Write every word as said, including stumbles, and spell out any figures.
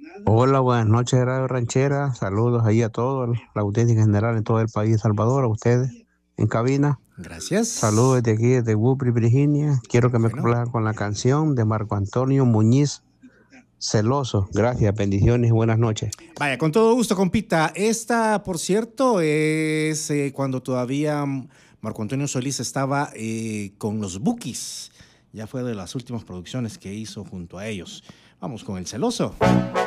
Hola, buenas noches, Radio Ranchera. Saludos ahí a todos, la audiencia en general en todo el país de Salvador, a ustedes en cabina. Saludos Gracias. desde aquí, desde Woodbridge, Virginia. Quiero Qué que me bueno. complazcan con la canción de Marco Antonio Muñiz, Celoso. Gracias, bendiciones y buenas noches. Vaya, con todo gusto, compita. Esta, por cierto, es eh, cuando todavía Marco Antonio Solís estaba eh, con los Bukis. Ya fue de las últimas producciones que hizo junto a ellos. Vamos con El Celoso.